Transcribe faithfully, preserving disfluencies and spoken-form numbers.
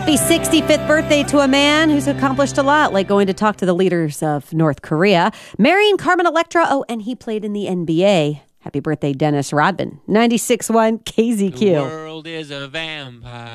Happy sixty-fifth birthday to a man who's accomplished a lot, like going to talk to the leaders of North Korea, marrying Carmen Electra. Oh, and he played in the N B A. Happy birthday, Dennis Rodman. ninety-six point one K Z Q. The world is a vampire.